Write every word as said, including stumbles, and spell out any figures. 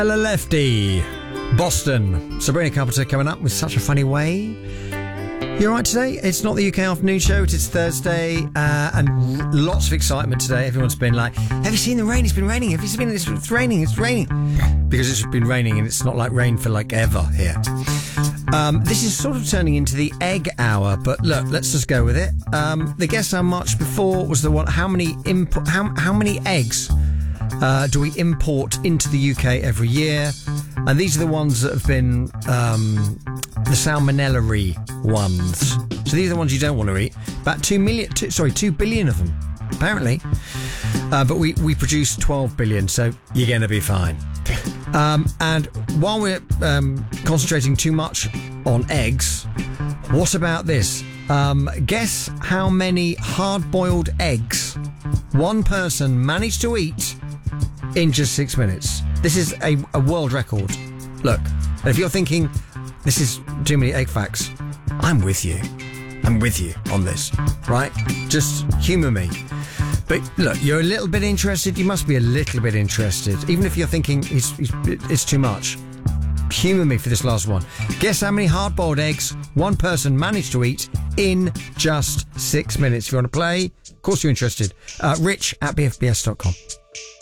Hello, Lefty. Boston. Sabrina Carpenter coming up with Such a Funny Way. You all right today? It's not the U K afternoon show. It's Thursday, uh, and lots of excitement today. Everyone's been like, have you seen the rain? It's been raining. Have you seen it? It's, it's raining. It's raining. Because it's been raining and it's not like rain for like ever here. Um, this is sort of turning into the egg hour, but look, let's just go with it. Um, the guess how much before was the one, how many imp- how, how many eggs uh, do we import into the U K every year? And these are the ones that have been um, the salmonella-y ones. So these are the ones you don't want to eat. About two million, two, sorry, two billion of them, apparently. Uh, but we, we produce twelve billion, so you're going to be fine. Um, and while we're um, concentrating too much on eggs, what about this? Um, guess how many hard-boiled eggs one person managed to eat in just six minutes. This is a, a world record. Look, if you're thinking this is too many egg facts, I'm with you. I'm with you on this, right? Just humour me. But look, you're a little bit interested. You must be a little bit interested. Even if you're thinking it's, it's, it's too much. Humour me for this last one. Guess how many hard-boiled eggs one person managed to eat in just six minutes. If you want to play, of course you're interested. Uh, rich at b f b s dot com.